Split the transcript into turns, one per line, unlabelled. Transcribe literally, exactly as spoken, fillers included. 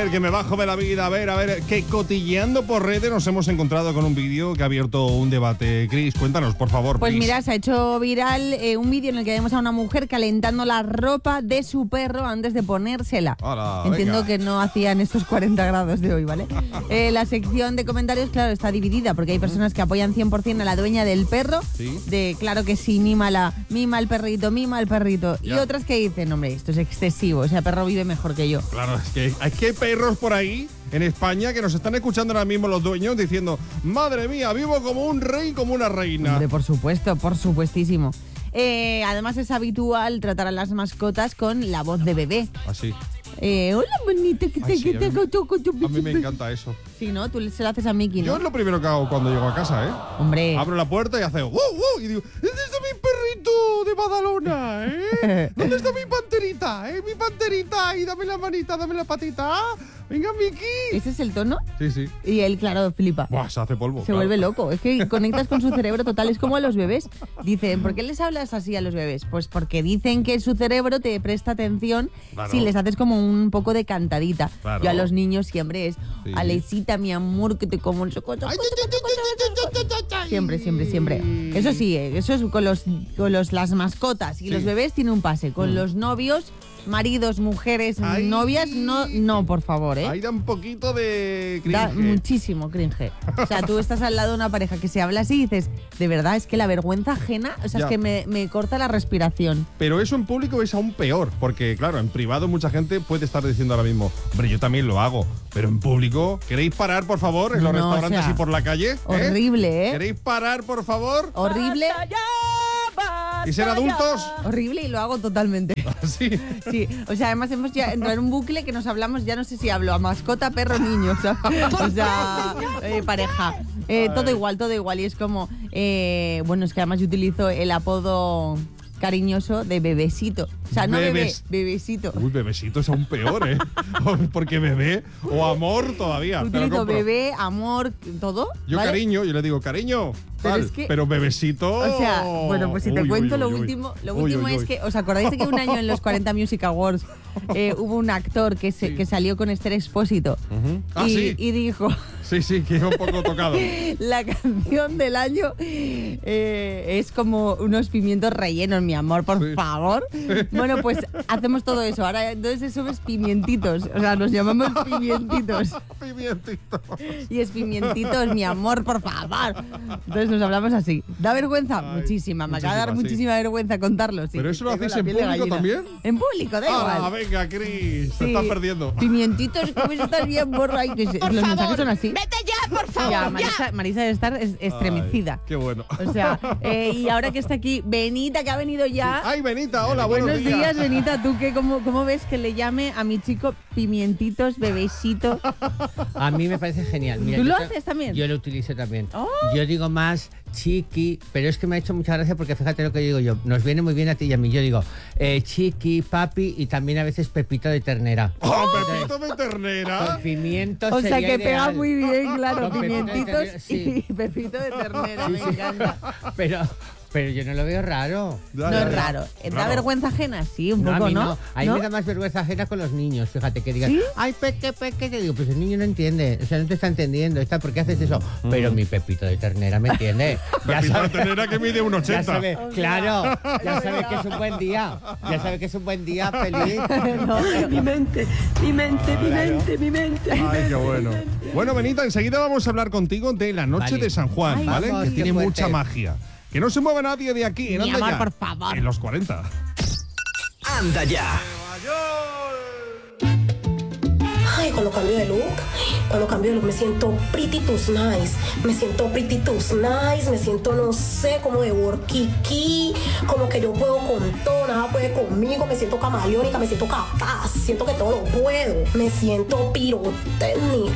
ver, que me bajo de la vida, a ver, a ver, que cotilleando por redes nos hemos encontrado con un vídeo que ha abierto un debate. Cris, cuéntanos, por favor.
Pues
please.
mira, se ha hecho viral eh, un vídeo en el que vemos a una mujer calentando la ropa de su perro antes de ponérsela.
Hola,
Entiendo
venga.
que no hacían estos cuarenta grados de hoy, ¿vale? eh, la sección de comentarios, claro, está dividida porque hay personas que apoyan cien por ciento a la dueña del perro,
Sí.
de claro que sí, mímala, mima al perrito, mima al perrito.
Ya.
Y otras que dicen, hombre, esto es excesivo, ese perro vive mejor que yo.
Claro, es que hay que perros por ahí en España que nos están escuchando ahora mismo los dueños diciendo, madre mía, vivo como un rey, como una reina.
Hombre, por supuesto, por supuestísimo. Eh, además es habitual tratar a las mascotas con la voz de bebé.
Así.
Eh, hola, bonita, que te
Ay, sí,
que
a
te
mí-
toco tu
A mí me encanta eso.
Sí, ¿no? Tú se lo haces a Mickey,
Yo
¿no?
es lo primero que hago cuando llego a casa, ¿eh?
Hombre.
Abro la puerta y hace ¡wow, wow! Y digo, ¿dónde está mi perrito de Badalona, eh? ¿Dónde está mi panterita, eh? Mi panterita, y dame la manita, dame la patita. Venga, Miki.
¿Ese es el tono?
Sí, sí.
Y él, claro, flipa.
Buah, se hace polvo.
Se
claro.
vuelve loco. Es que conectas con su cerebro total. Es como a los bebés. Dicen, ¿por qué les hablas así a los bebés? Pues porque dicen que su cerebro te presta atención
Claro.
si les haces como un poco de cantadita.
Claro.
Yo a los niños siempre es,
Sí.
Alecita, mi amor, que te como el chocolate.
Ay, ay, ay, ay, ay, ay, ay, ay.
Siempre, siempre, siempre. Eso sí, eh, eso es con los con los las mascotas y
Sí.
los bebés tiene un pase. Con los novios, maridos, mujeres,
Ay.
novias, no, no, por favor, ¿eh?
Ahí da un poquito de
Da
cringe.
muchísimo cringe. O sea, tú estás al lado de una pareja que se habla así y dices, de verdad, es que la vergüenza ajena, o sea,
Ya.
es que me, me corta la respiración.
Pero eso en público es aún peor, porque claro, en privado mucha gente puede estar diciendo ahora mismo, hombre, yo también lo hago, pero en público, ¿queréis parar, por favor, en los
No,
restaurantes
o sea,
y por la calle? ¿Eh?
Horrible, ¿eh?
¿Queréis parar, por favor?
Horrible.
¿Y ser adultos?
Horrible y lo hago totalmente.
Sí.
Sí, o sea, además hemos ya entrado en un bucle que nos hablamos, ya no sé si hablo a mascota, perro, niño, o sea, o sea, eh, pareja. Eh, todo igual, todo igual. Y es como, eh, bueno, es que además yo utilizo el apodo cariñoso de bebesito. O sea, no
Bebes.
bebé, bebesito.
Uy, bebesito es aún peor, ¿eh? Porque bebé o amor todavía. te lo
Utilizo
compro.
bebé, amor, todo.
Yo
¿vale?
cariño, yo le digo cariño.
Pero
tal,
es que-
pero bebesito.
O sea, bueno, pues si te
Uy,
cuento
uy,
lo
uy, uy.
último, lo
Uy,
último
uy,
es
uy.
que, ¿os acordáis de que un año en los cuarenta Music Awards eh, hubo un actor que, se,
Sí.
que salió con Esther Expósito
Ujú. Ah,
y,
sí.
y dijo,
Sí, sí, que es un poco tocado.
la canción del año eh, es como unos pimientos rellenos, mi amor, por
Sí.
favor? Bueno, pues hacemos todo eso. Ahora entonces eso es pimientitos, o sea, nos llamamos pimientitos.
Pimientito.
Y es pimientitos, mi amor, por favor. Entonces nos hablamos así. ¿Da vergüenza?
Ay,
muchísima. Me acaba de dar
muchísima, sí.
muchísima vergüenza contarlo. sí.
¿Pero eso lo
Tengo
hacéis
la
en
piel de
público
gallina.
también?
En público, da
Ah,
igual.
venga, Cris, te
Sí.
estás perdiendo.
Pimientitos, ¿cómo estás bien, borro? Ay, que se-
Por
los
favor,
mensajes son así.
vete ya, por favor,
Ya,
ya.
Marisa, Marisa debe estar es- estremecida.
Ay, qué bueno.
O sea, eh, y ahora que está aquí, Benita, que ha venido ya.
Ay, Benita, hola,
Buenos,
buenos,
días, Benita. ¿Tú qué, cómo, cómo ves que le llame a mi chico pimientitos, bebesito?
A mí me parece genial. Mira,
¿Tú
yo
lo
ta-
haces también?
Yo lo utilizo también.
Oh.
Yo digo más chiqui, pero es que me ha hecho mucha gracia porque fíjate lo que digo yo. Nos viene muy bien a ti y a mí. Yo digo eh, chiqui, papi y también a veces pepito de ternera.
¡Oh, Pepito de ternera!
Con pimiento
O sea
sería
que pega
ideal.
muy bien, claro,
Con pepito de
pimientitos
ternera, sí.
y pepito de ternera, me encanta.
Pero, pero yo no lo veo raro.
Ya,
No
ya,
es
ya.
raro. ¿Da
Claro.
vergüenza ajena? Sí, un
No, a
poco,
mí
¿no?
no. A mí
¿No?
me da más vergüenza ajena con los niños. Fíjate que digan,
¿Sí?
ay, peque, peque. Te digo, pues el niño no entiende. O sea, no te está entendiendo. Está, ¿por qué haces eso? Pero mi pepito de ternera me entiende. Ya
Pepito de
sabe-
ternera que mide un
Ya
ochenta.
sabe,
O sea,
claro, ya
es
sabe
verdad.
que es un buen día. Ya sabe que es un buen día, feliz.
No, pero-
Mi mente, mi mente, mi mente, mi mente.
Ay, qué bueno. Bueno, Benita, enseguida vamos a hablar contigo de la noche
Vale.
de San Juan,
Ay,
¿vale?
vamos,
que
qué
tiene
fuerte.
mucha magia. Que no se mueva nadie de aquí. En
Mi
Anda
amor,
Ya,
por favor.
En los cuarenta.
Anda ya.
Ay, cuando cambio de look, cuando cambio de look me siento pretty tus nice, me siento pretty tus nice, me siento, no sé, como de workiki, como que yo puedo con todo, nada puede conmigo, me siento camaleónica, me siento capaz, siento que todo lo puedo, me siento pirotécnica.